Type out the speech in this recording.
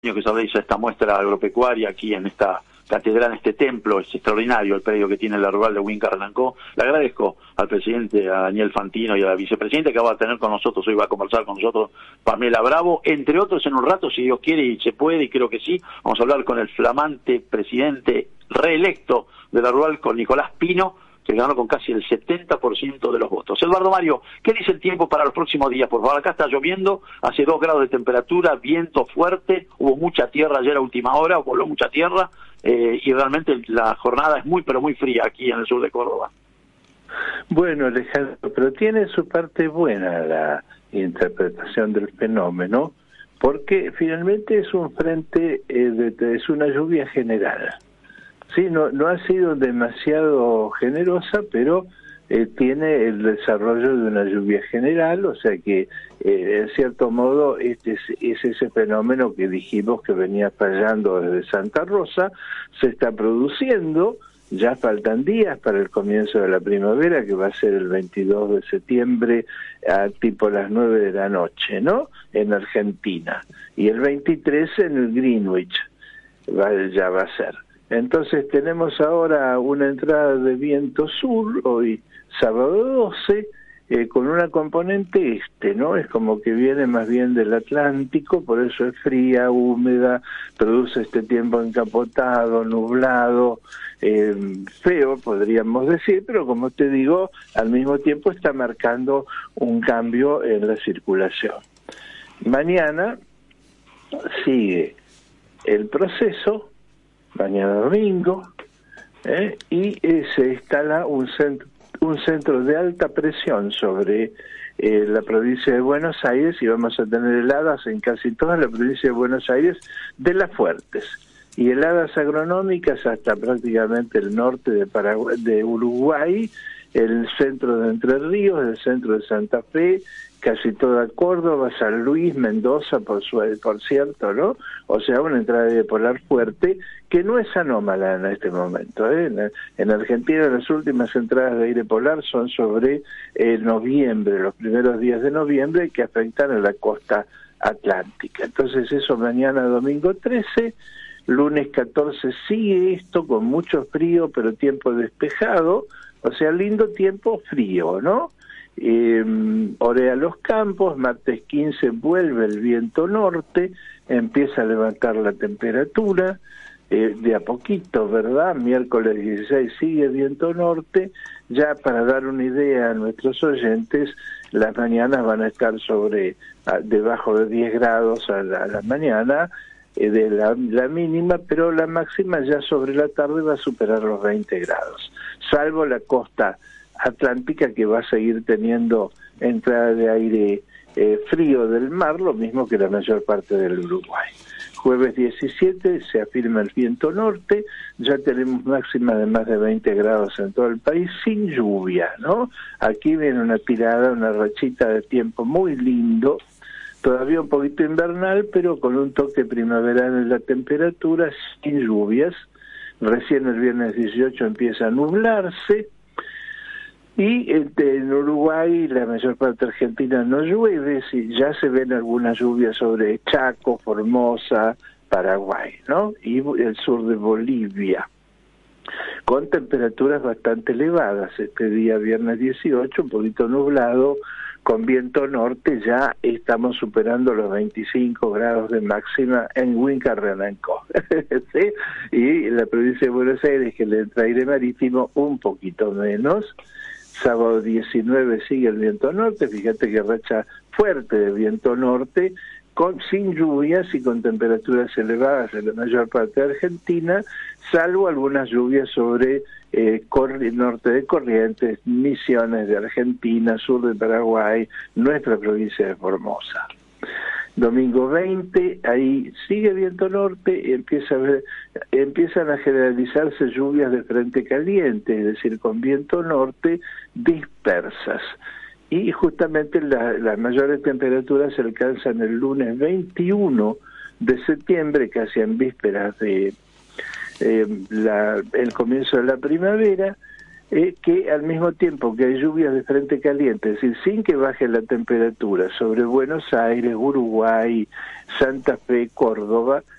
que se realiza esta muestra agropecuaria aquí en esta catedral, en este templo. Es extraordinario el predio que tiene la rural de Huinca-Hernán-Corá. Le agradezco al presidente, a Daniel Fantino y a la vicepresidenta que va a tener con nosotros, hoy va a conversar con nosotros Pamela Bravo, entre otros en un rato, si Dios quiere y se puede, y creo que sí, vamos a hablar con el flamante presidente reelecto de la rural, con Nicolás Pino, que ganó con casi el 70% de los votos. Eduardo Mario, ¿qué dice el tiempo para los próximos días? Por favor, acá está lloviendo, hace 2 grados de temperatura, viento fuerte, hubo mucha tierra ayer a última hora, voló mucha tierra, y realmente la jornada es muy, pero muy fría aquí en el sur de Córdoba. Bueno, Alejandro, pero tiene su parte buena la interpretación del fenómeno, porque finalmente es un frente, es una lluvia general. Sí, no ha sido demasiado generosa, pero tiene el desarrollo de una lluvia general, o sea que en cierto modo es ese fenómeno que dijimos que venía fallando desde Santa Rosa, se está produciendo. Ya faltan días para el comienzo de la primavera, que va a ser el 22 de septiembre, a tipo las 9 de la noche, ¿no? En Argentina. Y el 23 en el Greenwich ya va a ser. Entonces tenemos ahora una entrada de viento sur, hoy sábado 12, con una componente este, ¿no? Es como que viene más bien del Atlántico, por eso es fría, húmeda, produce este tiempo encapotado, nublado, feo, podríamos decir, pero como te digo, al mismo tiempo está marcando un cambio en la circulación. Mañana sigue el proceso, mañana domingo, y se instala un centro de alta presión sobre la provincia de Buenos Aires, y vamos a tener heladas en casi toda la provincia de Buenos Aires, de las fuertes, y heladas agronómicas hasta prácticamente el norte de Paraguay, de Uruguay, el centro de Entre Ríos, el centro de Santa Fe, casi toda Córdoba, San Luis, Mendoza, por cierto, ¿no? O sea, una entrada de polar fuerte que no es anómala en este momento, ¿eh? En Argentina las últimas entradas de aire polar son sobre noviembre, los primeros días de noviembre, que afectan a la costa atlántica. Entonces eso mañana domingo 13, lunes 14 sigue esto con mucho frío, pero tiempo despejado, o sea, lindo tiempo frío, ¿no? Orea los campos, martes 15 vuelve el viento norte, empieza a levantar la temperatura, de a poquito, ¿verdad? Miércoles 16 sigue viento norte. Ya para dar una idea a nuestros oyentes, las mañanas van a estar debajo de 10 grados a la mañana, de la mínima, pero la máxima ya sobre la tarde va a superar los 20 grados, salvo la costa atlántica, que va a seguir teniendo entrada de aire frío del mar, lo mismo que la mayor parte del Uruguay. Jueves 17 se afirma el viento norte, ya tenemos máxima de más de 20 grados en todo el país, sin lluvia, ¿no? Aquí viene una tirada, una rachita de tiempo muy lindo, todavía un poquito invernal, pero con un toque primaveral en la temperatura, sin lluvias. Recién el viernes 18 empieza a nublarse, y en Uruguay, la mayor parte de Argentina no llueve, ya se ven algunas lluvias sobre Chaco, Formosa, Paraguay, ¿no? Y el sur de Bolivia, con temperaturas bastante elevadas. Este día, viernes 18, un poquito nublado, con viento norte, ya estamos superando los 25 grados de máxima en Huinca-Hernán-Corá, ¿sí? Y la provincia de Buenos Aires, que le entra aire marítimo, un poquito menos. Sábado 19 sigue el viento norte, fíjate que racha fuerte de viento norte, sin lluvias y con temperaturas elevadas en la mayor parte de Argentina, salvo algunas lluvias sobre norte de Corrientes, Misiones de Argentina, sur de Paraguay, nuestra provincia de Formosa. Domingo 20, ahí sigue viento norte y empiezan a generalizarse lluvias de frente caliente, es decir, con viento norte dispersas. Y justamente las mayores temperaturas se alcanzan el lunes 21 de septiembre, casi en vísperas de el comienzo de la primavera, que al mismo tiempo que hay lluvias de frente caliente, es decir, sin que baje la temperatura sobre Buenos Aires, Uruguay, Santa Fe, Córdoba,